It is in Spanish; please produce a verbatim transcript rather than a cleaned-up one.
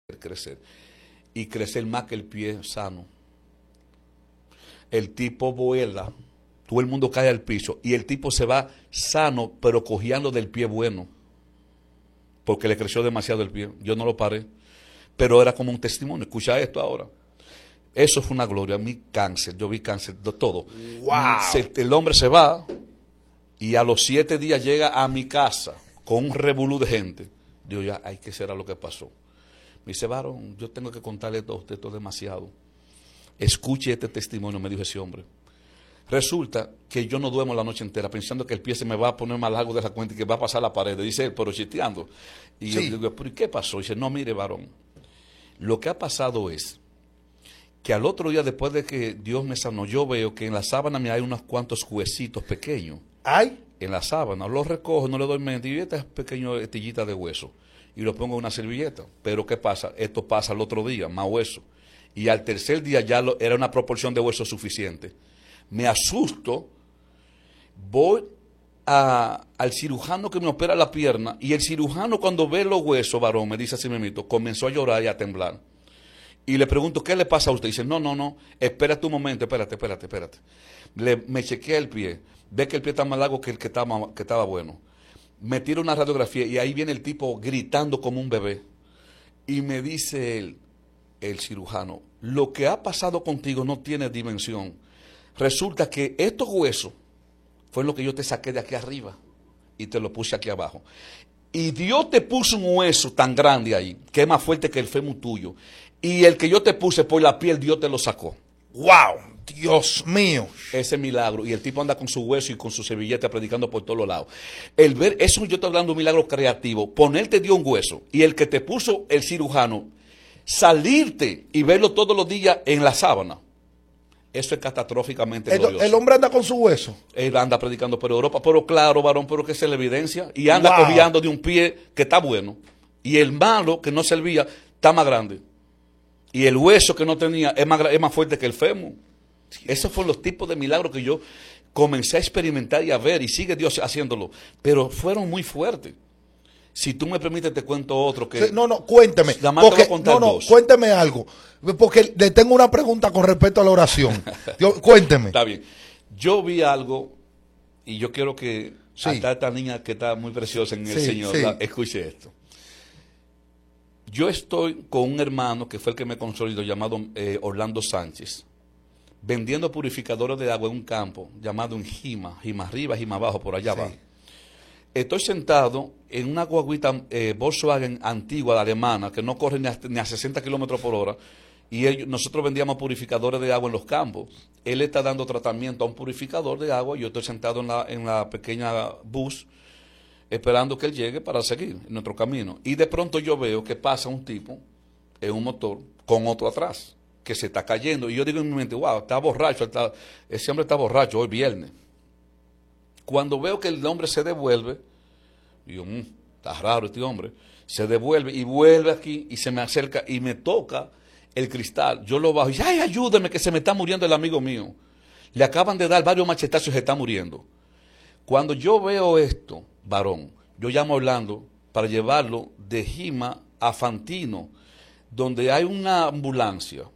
crecer y crecer más que el pie sano. El tipo vuela, todo el mundo cae al piso y el tipo se va sano, pero cojeando del pie bueno, porque le creció demasiado el pie. Yo no lo paré, pero era como un testimonio. Escucha esto ahora. Eso fue una gloria. Mi cáncer, yo vi cáncer de todo. Wow. Se, el hombre se va y a los siete días llega a mi casa con un revolú de gente. Digo, ya, ay, ¿qué será lo que pasó? Me dice, varón, yo tengo que contarle esto a usted, esto es demasiado. Escuche este testimonio, me dijo ese hombre. Resulta que yo no duermo la noche entera pensando que el pie se me va a poner más largo de la cuenta y que va a pasar la pared. Dice él, pero chisteando. Y sí. Yo digo, ¿pero y qué pasó? Y dice, no, mire, varón, lo que ha pasado es que al otro día, después de que Dios me sanó, yo veo que en la sábana me hay unos cuantos huesitos pequeños. ¿Ay? En la sábana, los recojo, no le doy mente, y estas pequeñas estillitas de hueso, y lo pongo en una servilleta. Pero ¿qué pasa? Esto pasa al otro día, más hueso. Y al tercer día ya lo, era una proporción de hueso suficiente. Me asusto, voy a, al cirujano que me opera la pierna, y el cirujano cuando ve los huesos, varón, me dice así mismito, comenzó a llorar y a temblar. Y le pregunto, ¿qué le pasa a usted? Y dice, no, no, no, espérate un momento, espérate, espérate, espérate. Le, me chequea el pie, ve que el pie está más largo que el que estaba, que estaba bueno. Me tira una radiografía y ahí viene el tipo gritando como un bebé. Y me dice él, el cirujano, lo que ha pasado contigo no tiene dimensión. Resulta que estos huesos fue lo que yo te saqué de aquí arriba y te lo puse aquí abajo. Y Dios te puso un hueso tan grande ahí, que es más fuerte que el fémur tuyo. Y el que yo te puse por la piel, Dios te lo sacó. ¡Wow! Dios mío. Ese milagro. Y el tipo anda con su hueso y con su servilleta predicando por todos los lados. El ver, eso yo estoy hablando de un milagro creativo. Ponerte Dios un hueso y el que te puso el cirujano, salirte y verlo todos los días en la sábana. Eso es catastróficamente El, glorioso. el hombre anda con su hueso. Él anda predicando por Europa, pero claro, varón, pero que es la evidencia. Y anda wow. cojeando de un pie que está bueno. Y el malo, que no servía, está más grande. Y el hueso que no tenía es más, es más fuerte que el fémur. Esos fueron los tipos de milagros que yo comencé a experimentar y a ver, y sigue Dios haciéndolo. Pero fueron muy fuertes. Si tú me permites, te cuento otro que... Sí, no, no, cuénteme. Nada más porque, te voy a contar no, no, dos. Cuénteme algo. Porque le tengo una pregunta con respecto a la oración. Yo, cuénteme. Está bien. Yo vi algo, y yo quiero que sí. hasta esta niña que está muy preciosa en el sí, Señor, sí. La, escuche esto. Yo estoy con un hermano que fue el que me consolidó, llamado eh, Orlando Sánchez, vendiendo purificadores de agua en un campo llamado en Jima, Jima arriba, Jima abajo, por allá sí. va. Estoy sentado en una guaguita eh, Volkswagen antigua, alemana, que no corre ni a, ni a sesenta kilómetros por hora, y ellos, nosotros vendíamos purificadores de agua en los campos. Él está dando tratamiento a un purificador de agua, y yo estoy sentado en la, en la pequeña bus, esperando que él llegue para seguir en nuestro camino. Y de pronto yo veo que pasa un tipo en un motor con otro atrás, que se está cayendo. Y yo digo en mi mente, wow, está borracho, está, ese hombre está borracho, hoy viernes. Cuando veo que el hombre se devuelve, digo, mmm, está raro este hombre, se devuelve y vuelve aquí y se me acerca y me toca el cristal. Yo lo bajo y dice, ay, ayúdeme que se me está muriendo el amigo mío. Le acaban de dar varios machetazos y se está muriendo. Cuando yo veo esto, varón, yo llamo a Orlando para llevarlo de Jima a Fantino, donde hay una ambulancia